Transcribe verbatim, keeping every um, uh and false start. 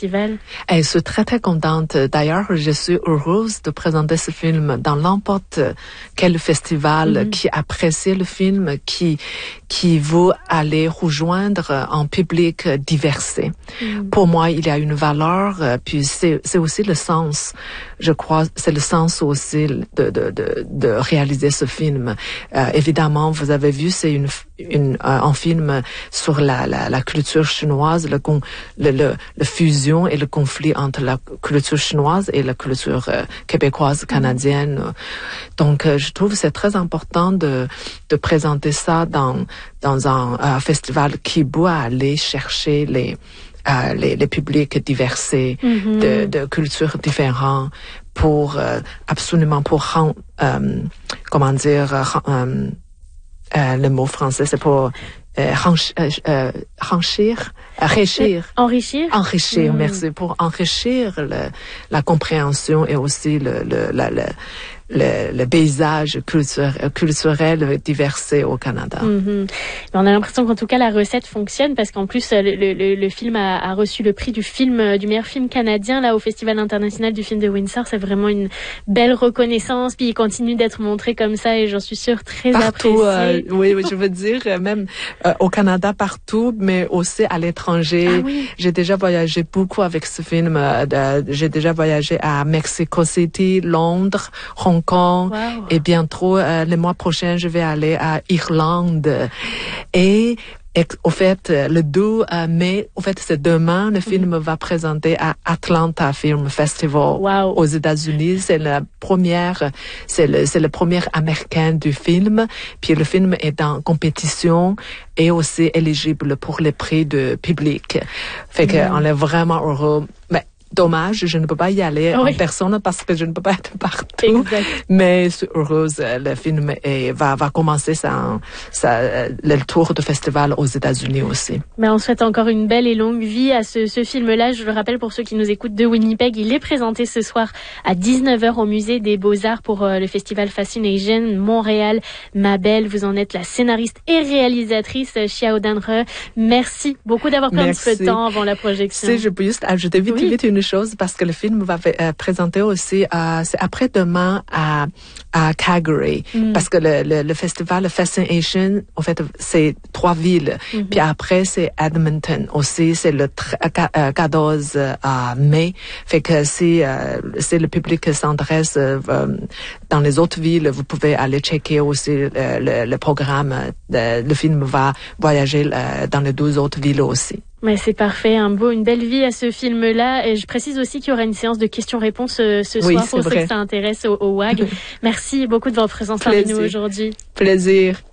festival? Et je suis très très contente. D'ailleurs, je suis heureuse de présenter ce film dans n'importe quel festival mm-hmm. qui apprécie le film, qui qui veut aller rejoindre un public diversifié. Mm. Pour moi, il y a une valeur, puis c'est c'est aussi le sens. Je crois, c'est le sens aussi de de de, de réaliser ce film. Euh, évidemment, vous avez vu, c'est une une un film sur la la, la culture chinoise, le le le le fusion et le conflit entre la culture chinoise et la culture euh, québécoise canadienne. Mm. Donc, euh, je trouve que c'est très important de de présenter ça dans dans un euh, festival qui doit aller chercher les euh, les, les publics diversifiés, mm-hmm. de, de cultures différentes, pour euh, absolument pour euh, comment dire euh, euh, le mot français c'est pour euh, ranch, euh, euh, ranchir, enrichir, enrichir, enrichir. Mm. Merci pour enrichir le, la compréhension et aussi le le la, le Le, le paysage culturel, culturel diversifié au Canada. Mm-hmm. On a l'impression qu'en tout cas la recette fonctionne parce qu'en plus le, le, le film a, a reçu le prix du film du meilleur film canadien là au Festival international du film de Windsor. C'est vraiment une belle reconnaissance. Puis il continue d'être montré comme ça et j'en suis sûre très partout, apprécié. Euh, oui, oui, je veux dire même euh, au Canada partout, mais aussi à l'étranger. Ah, oui. J'ai déjà voyagé beaucoup avec ce film. Euh, de, j'ai déjà voyagé à Mexico City, Londres, Hong Kong, wow. Et bientôt, euh, le mois prochain, je vais aller à Irlande. Et, et au fait, le deux mai, au fait, c'est demain, le film mm-hmm. va présenter à Atlanta Film Festival wow. aux États-Unis. C'est la première, c'est le, c'est le premier américain du film. Puis le film est en compétition et aussi éligible pour les prix de public. Fait que mm-hmm. on est vraiment heureux. Mais, dommage, je ne peux pas y aller oui. en personne parce que je ne peux pas être partout. Exact. Mais je suis heureuse, le film est, va, va commencer sa, sa, le tour de festival aux États-Unis aussi. Mais on souhaite encore une belle et longue vie à ce, ce film-là. Je le rappelle pour ceux qui nous écoutent de Winnipeg, il est présenté ce soir à dix-neuf heures au Musée des Beaux-Arts pour euh, le festival Fascination Montréal. Ma belle, vous en êtes la scénariste et réalisatrice, Xiao Dan-re. Merci beaucoup d'avoir pris Merci. un petit peu de temps avant la projection. Si je peux juste ajouter vite, oui. vite une chose parce que le film va euh, présenter aussi euh, c'est après-demain à à Calgary mm. parce que le, le le festival Fascination en fait c'est trois villes mm-hmm. puis après c'est Edmonton aussi c'est le quatorze mai fait que si euh, si le public s'intéresse euh, dans les autres villes vous pouvez aller checker aussi le, le, le programme de, le film va voyager euh, dans les deux autres villes aussi. Mais c'est parfait, un beau, une belle vie à ce film-là. Et je précise aussi qu'il y aura une séance de questions-réponses euh, ce oui, soir pour vrai. ceux que ça intéresse au, au W A G. Merci beaucoup de votre présence parmi nous aujourd'hui. Plaisir.